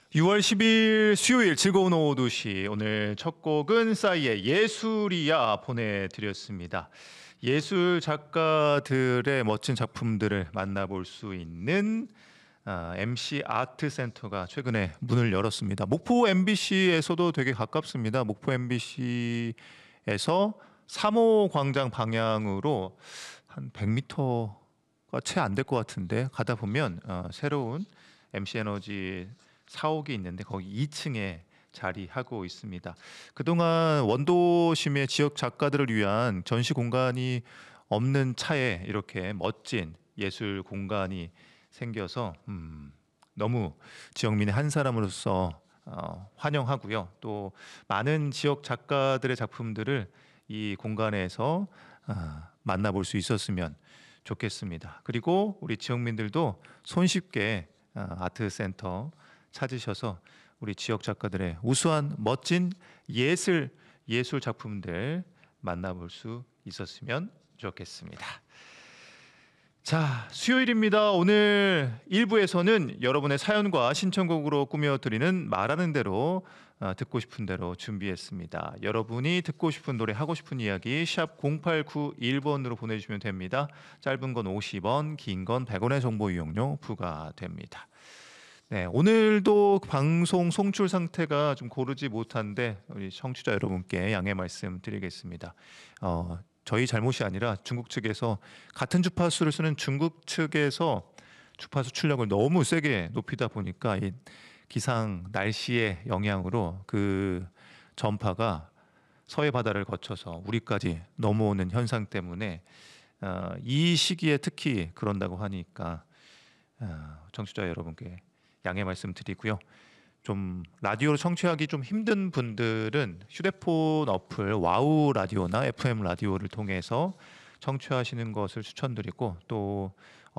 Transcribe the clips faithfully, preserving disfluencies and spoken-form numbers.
유월 십일 수요일 즐거운 오후 두 시 오늘 첫 곡은 싸이의 예술이야 보내드렸습니다. 예술 작가들의 멋진 작품들을 만나볼 수 있는 아, 엠씨 아트센터가 최근에 문을 열었습니다. 목포 엠비씨에서도 되게 가깝습니다. 목포 엠비씨에서 삼 호 광장 방향으로 한 백 미터가 채 안 될 것 같은데 가다 보면 어, 새로운 엠씨에너지 사옥이 있는데 거기 이 층에 자리하고 있습니다. 그동안 원도심의 지역 작가들을 위한 전시 공간이 없는 차에 이렇게 멋진 예술 공간이 생겨서 음, 너무 지역민의 한 사람으로서 어, 환영하고요. 또 많은 지역 작가들의 작품들을 이 공간에서 어, 만나볼 수 있었으면 좋겠습니다. 그리고 우리 지역민들도 손쉽게 어, 아트센터 찾으셔서 우리 지역 작가들의 우수한 멋진 예술 예술 작품들 만나볼 수 있었으면 좋겠습니다. 자, 수요일입니다. 오늘 일 부에서는 여러분의 사연과 신청곡으로 꾸며드리는 말하는 대로 어, 듣고 싶은 대로 준비했습니다. 여러분이 듣고 싶은 노래 하고 싶은 이야기 샵 공팔구일 번으로 보내주시면 됩니다. 짧은 건 오십 원, 긴 건 백 원의 정보 이용료 부과됩니다. 네, 오늘도 방송 송출 상태가 좀 고르지 못한데 우리 청취자 여러분께 양해 말씀드리겠습니다. 어, 저희 잘못이 아니라 중국 측에서 같은 주파수를 쓰는 중국 측에서 주파수 출력을 너무 세게 높이다 보니까 이 기상 날씨의 영향으로 그 전파가 서해 바다를 거쳐서 우리까지 넘어오는 현상 때문에 어, 이 시기에 특히 그런다고 하니까 어, 청취자 여러분께 양해 말씀드리고요. 좀 라디오로 청취하기 좀 힘든 분들은 휴대폰 어플 와우 라디오나 에프엠 라디오를 통해서 청취하시는 것을 추천드리고 또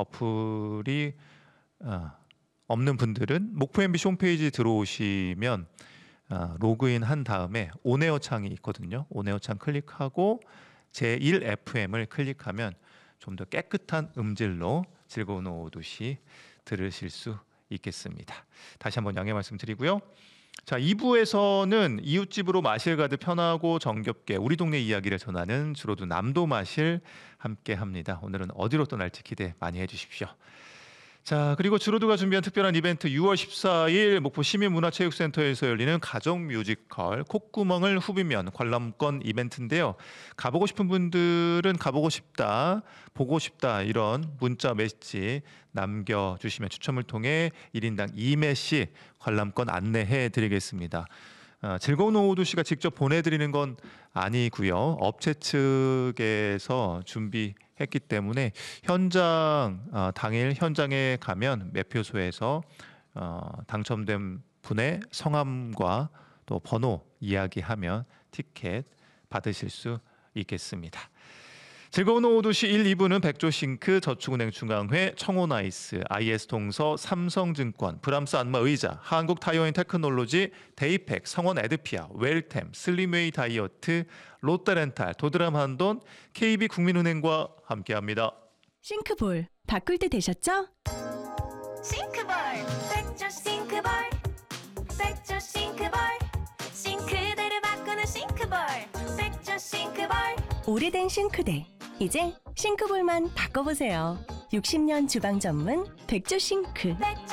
어플이 어, 없는 분들은 목포 엠비씨 홈페이지 들어오시면 어, 로그인 한 다음에 온에어 창이 있거든요. 온에어 창 클릭하고 제일 에프엠을 클릭하면 좀 더 깨끗한 음질로 즐거운 오후 두 시 들으실 수 있겠습니다. 다시 한번 양해 말씀드리고요. 자, 이 부에서는 이웃집으로 마실 가듯 편하고 정겹게 우리 동네 이야기를 전하는 주로도 남도 마실 함께 합니다. 오늘은 어디로 떠날지 기대 많이 해주십시오. 자, 그리고 주로도가 준비한 특별한 이벤트 유월 십사일 목포 시민문화체육센터에서 열리는 가족 뮤지컬 콧구멍을 후비면 관람권 이벤트인데요. 가보고 싶은 분들은 가보고 싶다, 보고 싶다 이런 문자 메시지 남겨주시면 추첨을 통해 일 인당 이 매씩 관람권 안내해 드리겠습니다. 어, 즐거운 오후 두 시가 직접 보내드리는 건 아니고요. 업체 측에서 준비했기 때문에 현장 어, 당일 현장에 가면 매표소에서 어, 당첨된 분의 성함과 또 번호 이야기하면 티켓 받으실 수 있겠습니다. 즐거운 오후 두 시 일, 이 부는 백조싱크, 저축은행 중앙회, 청호나이스, 아이에스동서, 삼성증권, 브람스 안마의자, 한국타이어앤테크놀로지, 데이팩, 성원 에드피아, 웰템, 슬림웨이 다이어트, 롯데렌탈, 도드람 한돈, 케이비국민은행과 함께합니다. 싱크볼 바꿀 때 되셨죠? 싱크볼 백조 싱크볼 백조 싱크볼 싱크대를 바꾸는 싱크볼 백조 싱크볼 오래된 싱크대 이제 싱크볼만 바꿔보세요. 육십 년 주방 전문 백조 싱크. 백조